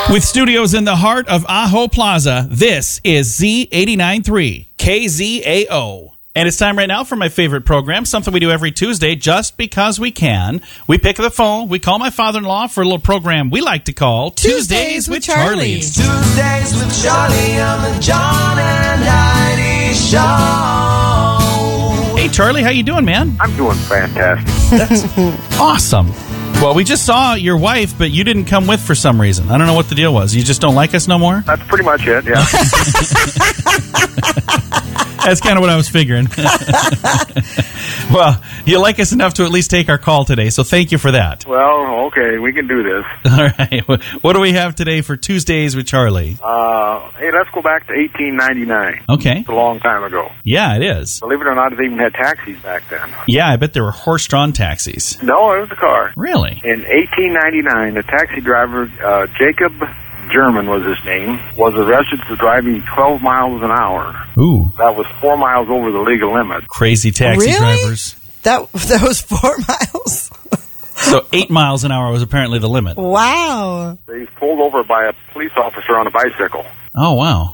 With studios in the heart of Ajo Plaza, this is Z89.3 KZAO. And it's time right now for my favorite program, something we do every Tuesday just because we can. We pick up the phone, we call my father-in-law for a little program we like to call Tuesdays with Charlie. Tuesdays with Charlie on the John and Heidi Show. Hey, Charlie, how you doing, man? I'm doing fantastic. That's awesome. Well, we just saw your wife, but you didn't come with for some reason. I don't know what the deal was. You just don't like us no more? That's pretty much it, yeah. That's kind of what I was figuring. Well, you like us enough to at least take our call today, so thank you for that. Well, okay, we can do this. All right. What do we have today for Tuesdays with Charlie? Hey, let's go back to 1899. Okay. It's a long time ago. Yeah, it is. Believe it or not, they even had taxis back then. Yeah, I bet there were horse-drawn taxis. No, it was a car. Really? In 1899, the taxi driver, Jacob German was his name, was arrested for driving 12 miles an hour. Ooh. That was 4 miles over the legal limit. Crazy taxi drivers. That was 4 miles? So 8 miles an hour was apparently the limit. Wow. He was pulled over by a police officer on a bicycle. Oh, wow.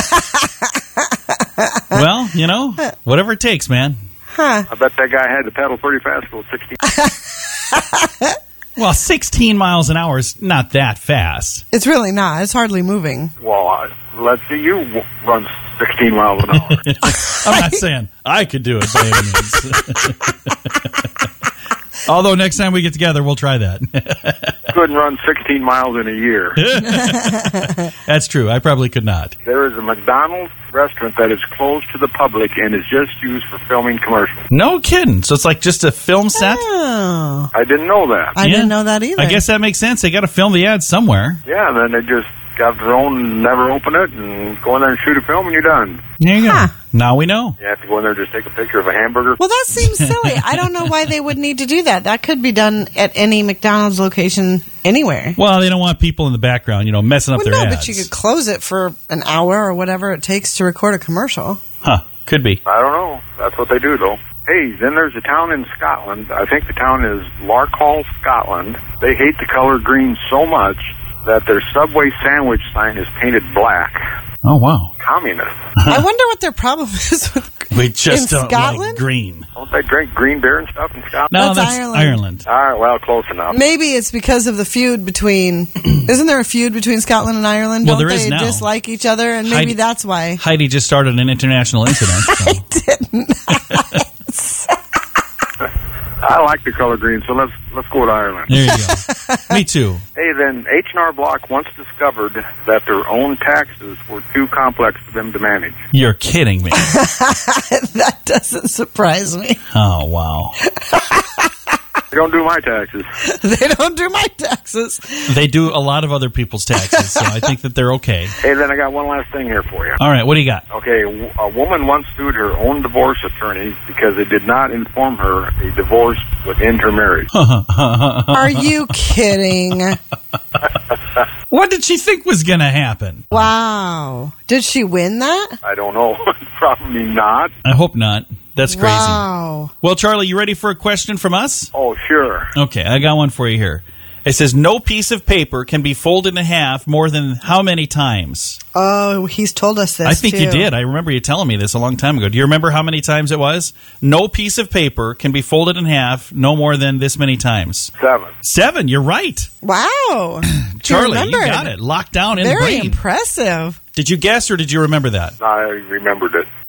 Well, you know, whatever it takes, man. Huh. I bet that guy had to pedal pretty fast to go 16. Well, 16 miles an hour is not that fast. It's really not. It's hardly moving. Well, let's see you run 16 miles an hour. I'm not saying I could do it by any means. Although next time we get together, we'll try that. Couldn't run 16 miles in a year. That's true. I probably could not. There is a McDonald's restaurant that is closed to the public and is just used for filming commercials. No kidding. So it's like just a film set? Oh. I didn't know that. I didn't know that either. I guess that makes sense. They got to film the ad somewhere. Yeah, and then they just got their own, never open it, and go in there and shoot a film, and you're done. There you go. Now we know. You have to go in there and just take a picture of a hamburger. Well, that seems silly. I don't know why they would need to do that. That could be done at any McDonald's location anywhere. Well, they don't want people in the background, you know, messing up their ads. But you could close it for an hour or whatever it takes to record a commercial. Huh. Could be. I don't know. That's what they do, though. Hey, then there's a town in Scotland. I think the town is Larkhall, Scotland. They hate the color green so much that their Subway sandwich sign is painted black. Oh, wow. Communist. I wonder what their problem is with We just in don't Scotland? like green. Don't they drink green beer and stuff in Scotland? No, That's that's Ireland. All right, well, close enough. Maybe it's because of the feud between... Isn't there a feud between Scotland and Ireland? Well, Don't there is they now. dislike each other? And maybe that's why. Heidi just started an international incident. So. Didn't. I like the color green, so let's go with Ireland. There you go. Me too. Hey, then H&R Block once discovered that their own taxes were too complex for them to manage. You're kidding me. That doesn't surprise me. Oh, wow. They don't do my taxes. They don't do my taxes. They do a lot of other people's taxes, so I think that they're okay. Hey, then I got one last thing here for you. All right, what do you got? Okay, a woman once sued her own divorce attorney because it did not inform her a divorce would end her marriage. Are you kidding? What did she think was going to happen? Wow. Did she win that? I don't know. Probably not. I hope not. That's crazy. Wow. Well, Charlie, you ready for a question from us? Oh, sure. Okay, I got one for you here. It says, no piece of paper can be folded in half more than how many times? Oh, he's told us this, I think too. you did. I remember you telling me this a long time ago. Do you remember how many times it was? No piece of paper can be folded in half no more than this many times. 7. 7, you're right. Wow. Charlie, you got it. Locked down in the Very brain. impressive. Did you guess or did you remember that? I remembered it.